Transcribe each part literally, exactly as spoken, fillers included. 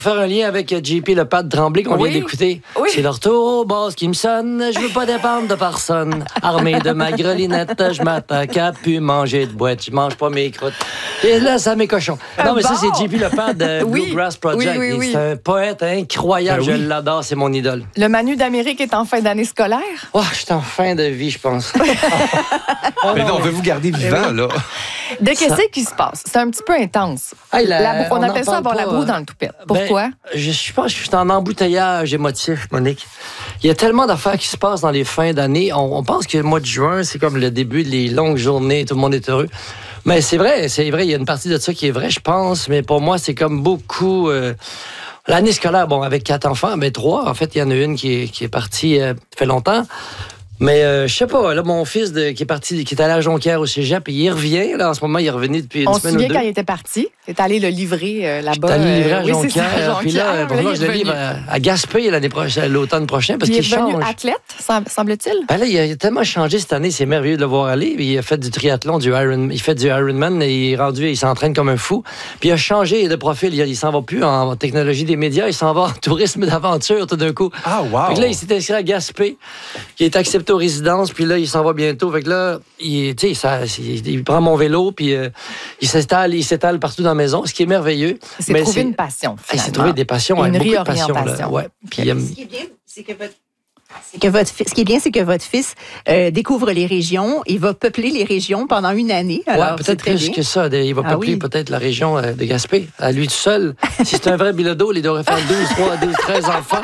Faire un lien avec J P Lepage Tremblay qu'on oui. vient d'écouter. Oui. C'est leur tour, boss qui me sonne. Je veux pas dépendre de personne. Armé de ma grelinette, je m'attaque à pu manger de boîte. Je mange pas mes croûtes. Et là, ça mes cochons. Non, mais bon. Ça, c'est J P Lepage de oui. Bluegrass Project. Oui, oui, oui. C'est un poète incroyable. Ben oui. Je l'adore, c'est mon idole. Le Manu d'Amérique est en fin d'année scolaire? Oh, je suis en fin de vie, je pense. oh, mais non, on veut vous garder vivant, là. De qu'est-ce ça... qui se passe? C'est un petit peu intense. Hey, la, la, on, on appelle ça avoir pas, la broue dans le toupette. Pourquoi? Ben, je, je pense que je suis en embouteillage émotif, Monique. Il y a tellement d'affaires qui se passent dans les fins d'année. On, on pense que le mois de juin, c'est comme le début des longues journées, tout le monde est heureux. Mais c'est vrai, c'est vrai, il y a une partie de ça qui est vraie, je pense. Mais pour moi, c'est comme beaucoup... Euh, l'année scolaire, bon, avec quatre enfants, ben trois, en fait, il y en a une qui est, qui est partie, euh, fait longtemps. Mais euh, je sais pas, là, mon fils de, qui est parti, qui est allé à Jonquière au cégep, et il revient, là, en ce moment, il est revenu depuis une on semaine ou deux. On se souvient quand il était parti, il est allé le livrer euh, là-bas. Il est allé le livrer à euh, Jonquière, oui, ça, puis là, pour moi, je le livre à, à Gaspé l'année prochaine, l'automne prochain, parce qu'il change. Il est devenu athlète, semble-t-il? Ben là, il a tellement changé cette année, c'est merveilleux de le voir aller. Il a fait du triathlon, du Iron, il fait du Ironman, et il est rendu, il s'entraîne comme un fou. Puis il a changé de profil, il, il s'en va plus en technologie des médias, il s'en va en tourisme d'aventure tout d'un coup. Ah, wow! Fait que là, il s'est inscrit à Gaspé, il est accepté aux résidences, puis là, il s'en va bientôt. Fait que là, il, tu sais, ça, il, il prend mon vélo, puis euh, il s'installe, il s'étale partout dans la maison, ce qui est merveilleux. Il s'est trouvé une passion, finalement. Il s'est trouvé des passions, une beaucoup de réorientation. passions. Là. Ouais. Puis, euh, ce qui est bien, c'est que votre Que votre, ce qui est bien, c'est que votre fils euh, découvre les régions et va peupler les régions pendant une année. Alors, ouais, peut-être plus bien. que ça. Il va peupler ah, oui. peut-être la région de Gaspé, à lui tout seul. Si c'est un vrai bilodeau, il devrait faire douze, treize enfants.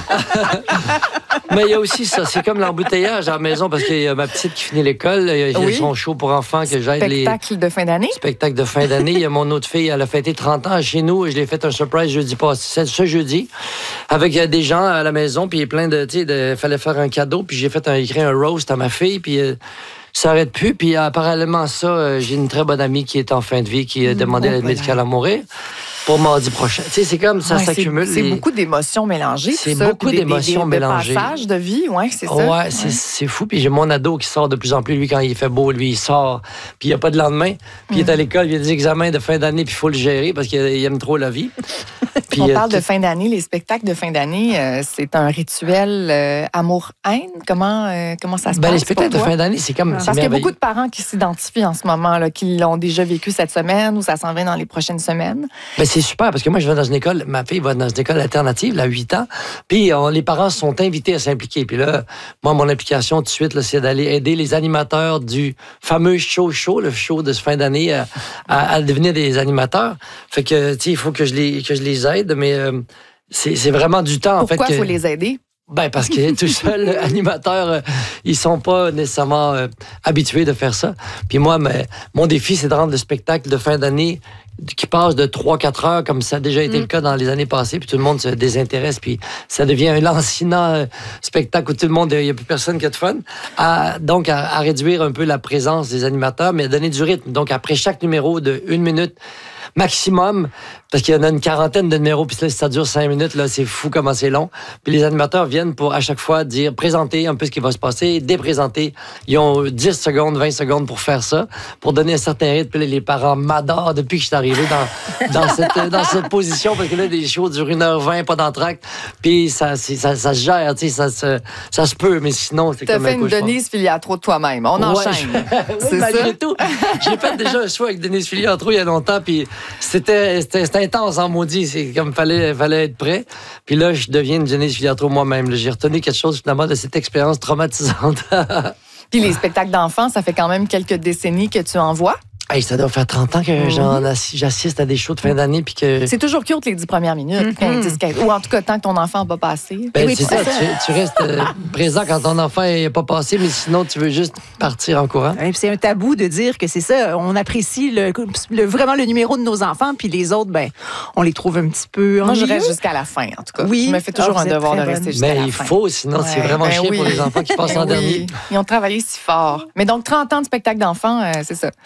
Mais il y a aussi ça. C'est comme l'embouteillage à la maison, parce qu'il y a ma petite qui finit l'école. Il y a oui. son show pour enfants que j'aide. Spectacle les... de fin d'année. Spectacle de fin d'année. Il y a mon autre fille, elle a fêté trente ans chez nous. Et je l'ai fait un surprise jeudi passé, ce jeudi, avec des gens à la maison, puis il y a plein de... Il fallait faire un cadeau, puis j'ai fait un, écrit un roast à ma fille, puis euh, ça n'arrête plus. Puis euh, parallèlement à ça, euh, j'ai une très bonne amie qui est en fin de vie, qui a demandé mmh, l'aide voilà. médicale à mourir pour mardi prochain. Tu sais, c'est comme ça ouais, s'accumule. C'est les... beaucoup d'émotions mélangées. C'est ça, beaucoup des, d'émotions des, des, mélangées. De passage de vie, ouais, c'est ça. Ouais, ouais. c'est fou. Puis j'ai mon ado qui sort de plus en plus. Lui, quand il fait beau, lui, il sort. Puis il n'y a pas de lendemain. Puis mmh. il est à l'école, il y a des examens de fin d'année, puis il faut le gérer parce qu'il aime trop la vie. Puis, on parle euh, de fin d'année, les spectacles de fin d'année, euh, c'est un rituel euh, amour-haine. Comment, euh, comment ça se ben, passe? Les spectacles de fin d'année, c'est comme. Parce qu'il y a beaucoup de parents qui s'identifient en ce moment, là, qui l'ont déjà vécu cette semaine ou ça s'en vient dans les prochaines semaines. Ben, c'est super parce que moi, je vais dans une école, ma fille va dans une école alternative, elle a huit ans, puis on, les parents sont invités à s'impliquer. Puis là, moi, mon implication tout de suite, c'est d'aller aider les animateurs du fameux show show, le show de fin d'année, à, à, à devenir des animateurs. Fait que, tu sais, il faut que je les, que je les aide, mais euh, c'est vraiment du temps, en fait. Pourquoi il que... faut les aider? Ben parce que tout seul, animateurs, euh, ils sont pas nécessairement euh, habitués de faire ça. Puis moi, mais, mon défi, c'est de rendre le spectacle de fin d'année qui passe de trois à quatre heures, comme ça a déjà été mm. le cas dans les années passées, puis tout le monde se désintéresse, puis ça devient un lancinant euh, spectacle où tout le monde, il n'y a plus personne qui a de fun. À, donc, à, à réduire un peu la présence des animateurs, mais à donner du rythme. Donc, après chaque numéro de une minute maximum, parce qu'il y en a une quarantaine de numéros, puis là, si ça dure cinq minutes, là, c'est fou comment c'est long. Puis les animateurs viennent pour, à chaque fois, dire, présenter un peu ce qui va se passer, déprésenter. Ils ont dix secondes, vingt secondes pour faire ça, pour donner un certain rythme. Puis là, les parents m'adorent depuis que je suis arrivé dans, dans, cette, dans cette position, parce que là, les shows durent une heure vingt, pas d'entracte, puis ça, ça, ça se gère, tu sais, ça se, ça se peut, mais sinon, c'est comme un cauchemar. T'as fait une Denise Filiatro de toi-même. On ouais, enchaîne. Je... oui, malgré tout. J'ai fait déjà un show avec Denise Filiatro il y a longtemps, puis c'était, c'était intense en maudit. C'est comme fallait, fallait être prêt. Puis là, je deviens une Denise Filiatro moi-même. J'ai retenu quelque chose finalement de cette expérience traumatisante. Puis les spectacles d'enfants, ça fait quand même quelques décennies que tu en vois. Hey, ça doit faire trente ans que mm-hmm. j'assiste à des shows de fin d'année. Puis que... C'est toujours cute les dix premières minutes, mm-hmm. dix, quinze, ou en tout cas tant que ton enfant n'a pas passé. Ben, oui, c'est ça, ça. Tu, tu restes euh, présent quand ton enfant n'a pas passé, mais sinon tu veux juste partir en courant. Oui, c'est un tabou de dire que c'est ça, on apprécie le, le, vraiment le numéro de nos enfants, puis les autres, ben, on les trouve un petit peu Moi, je reste jusqu'à la fin, en tout cas. Oui. Je me fais toujours oh, un devoir de rester jusqu'à mais la il fin. faut, sinon ouais. c'est vraiment ben chiant oui. pour les enfants qui passent ben en oui. dernier. Ils ont travaillé si fort. Mais donc trente ans de spectacle d'enfants, euh, c'est ça. C'est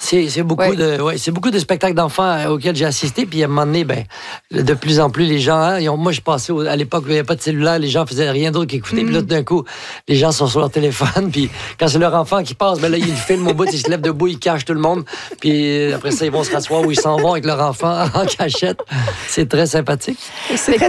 beaucoup Ouais. de, ouais, c'est beaucoup de spectacles d'enfants euh, auxquels j'ai assisté. Puis à un moment donné, ben, de plus en plus, les gens, hein, ils ont, moi, je passais au- à l'époque où il n'y avait pas de cellulaire, les gens faisaient rien d'autre qu'écouter. Puis là, tout d'un coup, les gens sont sur leur téléphone. Puis quand c'est leur enfant qui passe, ben là, ils filment au bout, ils se lèvent debout, ils cachent tout le monde. Puis euh, après ça, ils vont se rasseoir ou ils s'en vont avec leur enfant en cachette. C'est très sympathique. C'est très